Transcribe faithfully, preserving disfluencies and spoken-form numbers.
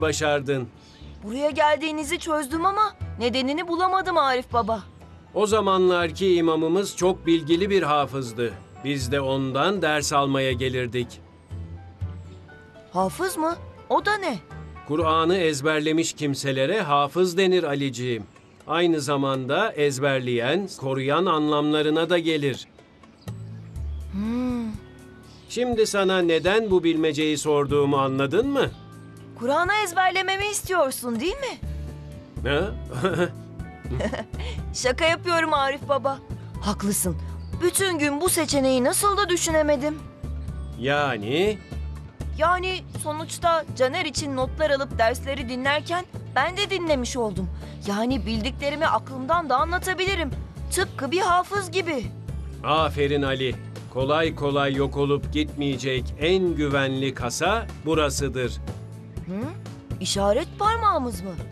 başardın. Buraya geldiğinizi çözdüm ama nedenini bulamadım Arif Baba. O zamanlarki imamımız çok bilgili bir hafızdı. Biz de ondan ders almaya gelirdik. Hafız mı? O da ne? Kur'an'ı ezberlemiş kimselere hafız denir Aliciğim. Aynı zamanda ezberleyen, koruyan anlamlarına da gelir. Hmm. Şimdi sana neden bu bilmeceyi sorduğumu anladın mı? Kur'an'ı ezberlememi istiyorsun değil mi? Ha? Şaka yapıyorum Arif Baba. Haklısın. Bütün gün bu seçeneği nasıl da düşünemedim. Yani... Yani sonuçta Caner için notlar alıp dersleri dinlerken ben de dinlemiş oldum. Yani bildiklerimi aklımdan da anlatabilirim. Tıpkı bir hafız gibi. Aferin Ali. Kolay kolay yok olup gitmeyecek en güvenli kasa burasıdır. Hı? İşaret parmağımız mı?